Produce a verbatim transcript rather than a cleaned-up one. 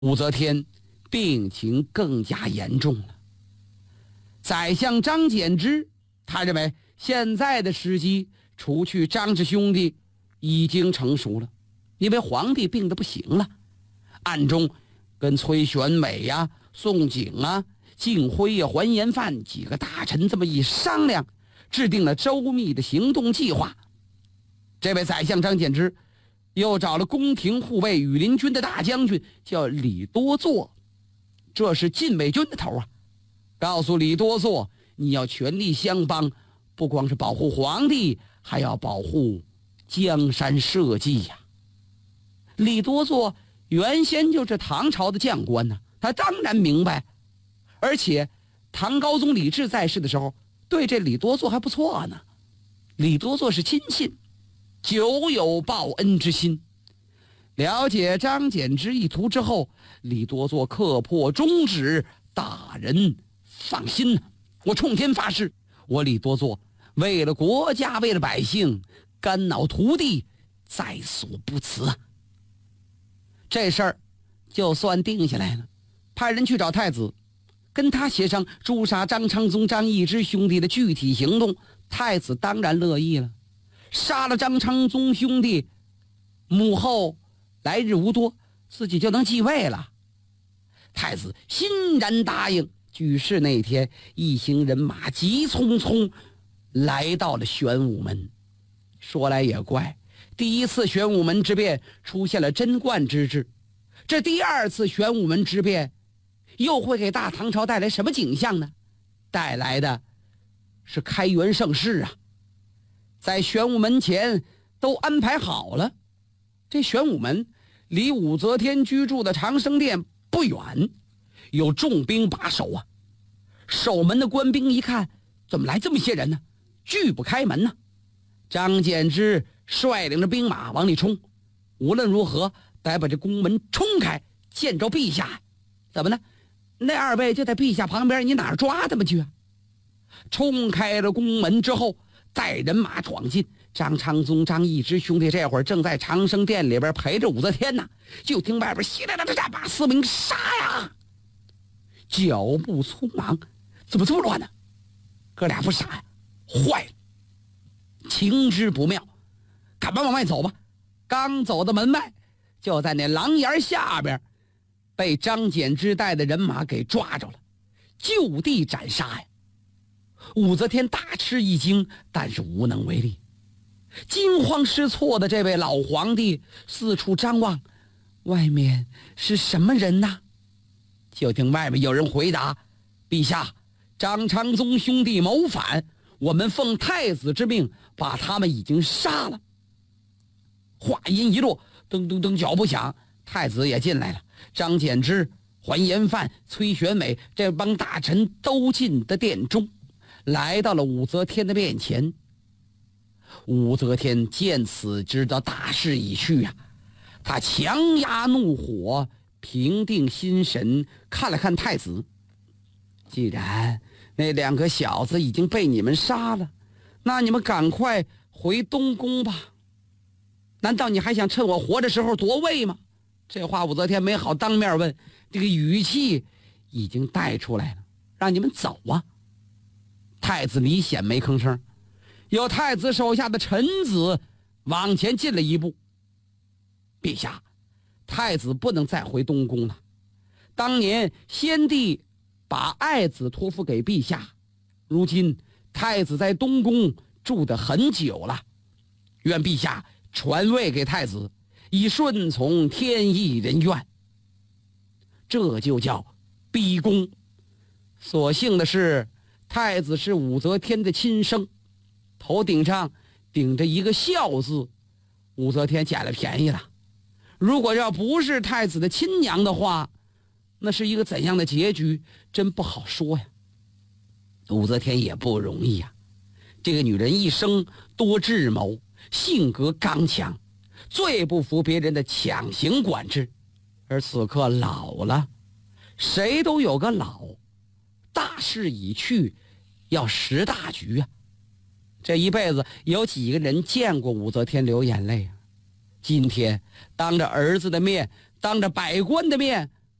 武则天病情更加严重了。宰相张柬之他认为现在的时机除去张氏兄弟已经成熟了，因为皇帝病得不行了，暗中跟崔玄美呀、宋璟啊、敬辉呀、桓延范几个大臣这么一商量，制定了周密的行动计划。这位宰相张柬之又找了宫廷护卫羽林军的大将军叫李多作，这是禁卫军的头啊，告诉李多作，你要全力相帮，不光是保护皇帝，还要保护江山社稷呀。李多作原先就是唐朝的将官呢、啊，他当然明白，而且唐高宗李治在世的时候对这李多作还不错呢。李多作是亲信，久有报恩之心。了解张柬之意图之后，李多作刻破宗旨，大人放心啊，我冲天发誓，我李多作为了国家，为了百姓，肝脑涂地，在所不辞啊。这事儿就算定下来了，派人去找太子，跟他协商诛杀张昌宗、张易之兄弟的具体行动。太子当然乐意了，杀了张昌宗兄弟，母后来日无多，自己就能继位了。太子欣然答应。举事那天，一行人马急匆匆来到了玄武门。说来也怪，第一次玄武门之变出现了贞观之治，这第二次玄武门之变又会给大唐朝带来什么景象呢？带来的是开元盛世啊！在玄武门前都安排好了，这玄武门离武则天居住的长生殿不远，有重兵把守啊。守门的官兵一看，怎么来这么些人呢？拒不开门呢。张柬之率领着兵马往里冲，无论如何得把这宫门冲开，见着陛下。怎么呢？那二位就在陛下旁边，你哪儿抓他们去啊？冲开了宫门之后，带人马闯进。张昌宗、张易之兄弟这会儿正在长生殿里边陪着武则天呢，就听外边稀里啦啦把四名杀呀！脚步匆忙，怎么这么乱呢？哥俩不傻呀，坏了，情之不妙，赶忙往外走吧。刚走到门外，就在那廊檐下边被张柬之带的人马给抓着了，就地斩杀呀！武则天大吃一惊，但是无能为力。惊慌失措的这位老皇帝四处张望，外面是什么人呢？就听外面有人回答：陛下，张昌宗兄弟谋反，我们奉太子之命把他们已经杀了。话音一落，噔噔噔，脚步响，太子也进来了。张柬之、桓延范、崔玄美这帮大臣都进的殿中，来到了武则天的面前。武则天见此，知道大势已去啊，她强压怒火，平定心神，看了看太子。既然那两个小子已经被你们杀了，那你们赶快回东宫吧。难道你还想趁我活着时候夺位吗？这话武则天没好当面问，这个语气已经带出来了，让你们走啊。太子李显没吭声，有太子手下的臣子往前进了一步。陛下，太子不能再回东宫了，当年先帝把爱子托付给陛下，如今太子在东宫住得很久了，愿陛下传位给太子，以顺从天意人愿。这就叫逼宫。所幸的是，太子是武则天的亲生，头顶上顶着一个孝字，武则天捡了便宜了。如果要不是太子的亲娘的话，那是一个怎样的结局，真不好说呀。武则天也不容易呀，这个女人一生多智谋，性格刚强，最不服别人的强行管制。而此刻老了，谁都有个老，大势已去，要识大局啊。这一辈子有几个人见过武则天流眼泪啊？今天当着儿子的面，当着百官的面，